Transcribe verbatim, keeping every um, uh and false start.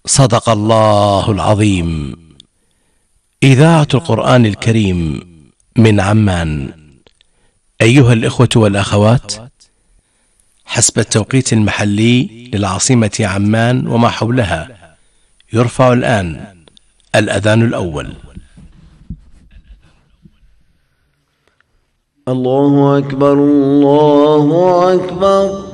صدق الله العظيم. إذاعة القرآن الكريم من عمان. أيها الإخوة والأخوات، حسب التوقيت المحلي للعاصمة عمان وما حولها، يرفع الآن الأذان الأول. الله أكبر، الله أكبر.